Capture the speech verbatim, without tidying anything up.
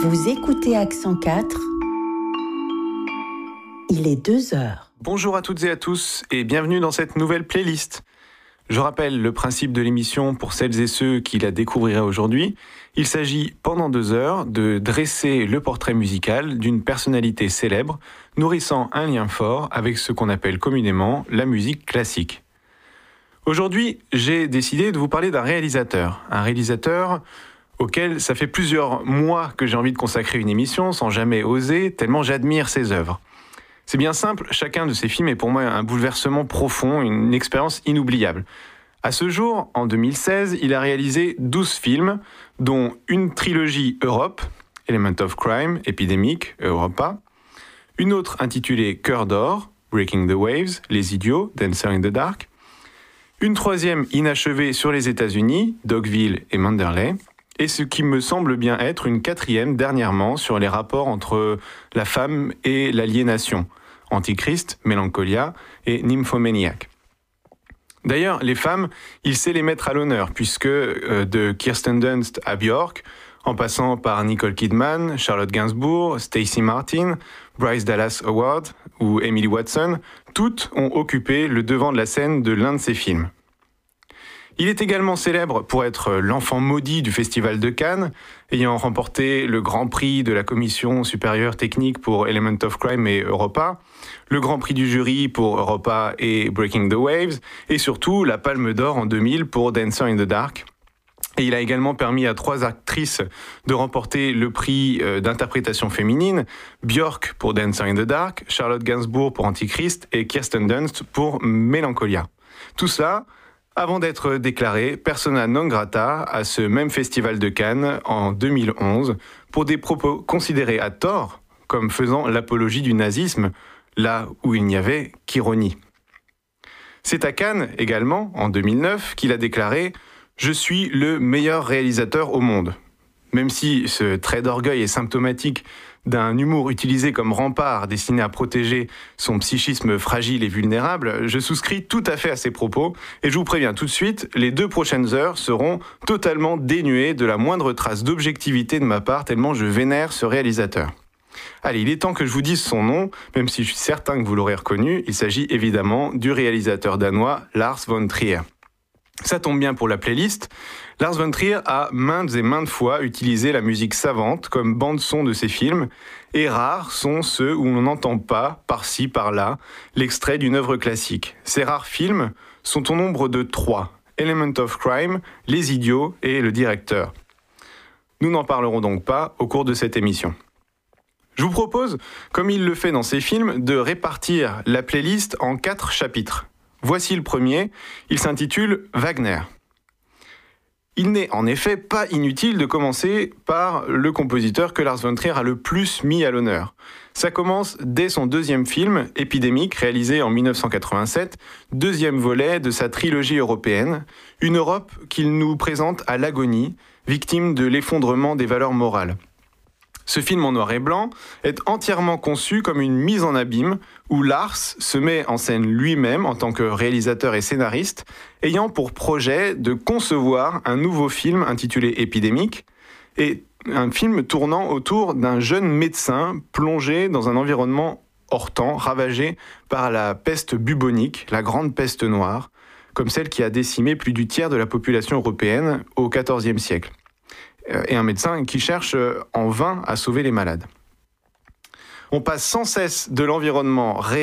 Vous écoutez Accent quatre. Il est deux heures. Bonjour à toutes et à tous et bienvenue dans cette nouvelle playlist. Je rappelle le principe de l'émission pour celles et ceux qui la découvriraient aujourd'hui. Il s'agit pendant deux heures de dresser le portrait musical d'une personnalité célèbre nourrissant un lien fort avec ce qu'on appelle communément la musique classique. Aujourd'hui, j'ai décidé de vous parler d'un réalisateur. Un réalisateur auquel ça fait plusieurs mois que j'ai envie de consacrer une émission sans jamais oser, tellement j'admire ses œuvres. C'est bien simple, chacun de ces films est pour moi un bouleversement profond, une expérience inoubliable. À ce jour, en deux mille seize, il a réalisé douze films, dont une trilogie Europe, Element of Crime, Epidemic, Europa, une autre intitulée Cœur d'or, Breaking the Waves, Les Idiots, Dancer in the Dark, une troisième inachevée sur les États-Unis, Dogville et Manderley, et ce qui me semble bien être une quatrième dernièrement sur les rapports entre la femme et l'aliénation, Antichrist, Mélancolia et Nymphomaniac. D'ailleurs, les femmes, il sait les mettre à l'honneur, puisque euh, de Kirsten Dunst à Björk, en passant par Nicole Kidman, Charlotte Gainsbourg, Stacey Martin, Bryce Dallas Howard ou Emily Watson, toutes ont occupé le devant de la scène de l'un de ses films. Il est également célèbre pour être l'enfant maudit du Festival de Cannes, ayant remporté le Grand Prix de la Commission supérieure technique pour Element of Crime et Europa, le Grand Prix du jury pour Europa et Breaking the Waves, et surtout la Palme d'Or en deux mille pour Dancer in the Dark. Et il a également permis à trois actrices de remporter le prix d'interprétation féminine, Björk pour Dancer in the Dark, Charlotte Gainsbourg pour Antichrist et Kirsten Dunst pour Mélancolia. Tout cela avant d'être déclaré persona non grata à ce même festival de Cannes en deux mille onze pour des propos considérés à tort comme faisant l'apologie du nazisme, là où il n'y avait qu'ironie. C'est à Cannes également, en deux mille neuf, qu'il a déclaré « Je suis le meilleur réalisateur au monde ». Même si ce trait d'orgueil est symptomatique d'un humour utilisé comme rempart destiné à protéger son psychisme fragile et vulnérable, je souscris tout à fait à ces propos et je vous préviens tout de suite, les deux prochaines heures seront totalement dénuées de la moindre trace d'objectivité de ma part tellement je vénère ce réalisateur. Allez, il est temps que je vous dise son nom, même si je suis certain que vous l'aurez reconnu, il s'agit évidemment du réalisateur danois Lars von Trier. Ça tombe bien pour la playlist. Lars von Trier a maintes et maintes fois utilisé la musique savante comme bande-son de ses films, et rares sont ceux où l'on n'entend pas, par-ci, par-là, l'extrait d'une œuvre classique. Ces rares films sont au nombre de trois, Element of Crime, Les Idiots et Le Directeur. Nous n'en parlerons donc pas au cours de cette émission. Je vous propose, comme il le fait dans ses films, de répartir la playlist en quatre chapitres. Voici le premier, il s'intitule « Wagner ». Il n'est en effet pas inutile de commencer par le compositeur que Lars von Trier a le plus mis à l'honneur. Ça commence dès son deuxième film, Epidemic, réalisé en dix-neuf cent quatre-vingt-sept, deuxième volet de sa trilogie européenne, une Europe qu'il nous présente à l'agonie, victime de l'effondrement des valeurs morales. Ce film en noir et blanc est entièrement conçu comme une mise en abîme où Lars se met en scène lui-même en tant que réalisateur et scénariste, ayant pour projet de concevoir un nouveau film intitulé Epidemic, et un film tournant autour d'un jeune médecin plongé dans un environnement hors temps, ravagé par la peste bubonique, la grande peste noire, comme celle qui a décimé plus du tiers de la population européenne au quatorzième siècle. Et un médecin qui cherche en vain à sauver les malades. On passe sans cesse de l'environnement réel